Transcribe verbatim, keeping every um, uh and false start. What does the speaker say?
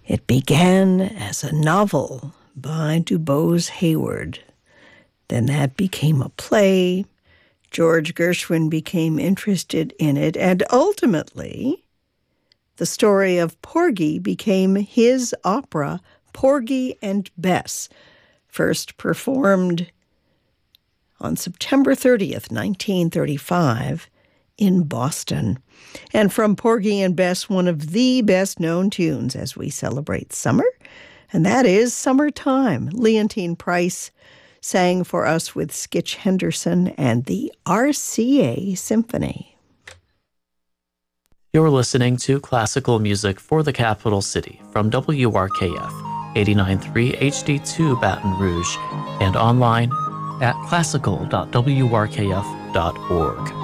It began as a novel by DuBose Hayward. Then that became a play. George Gershwin became interested in it, and ultimately, the story of Porgy became his opera, Porgy and Bess, first performed on September thirtieth, nineteen thirty-five, in Boston. And from Porgy and Bess, one of the best-known tunes as we celebrate summer, and that is Summertime. Leontine Price sang for us with Skitch Henderson and the R C A Symphony. You're listening to classical music for the capital city from W R K F, eighty-nine point three H D two Baton Rouge, and online at classical dot w r k f dot org.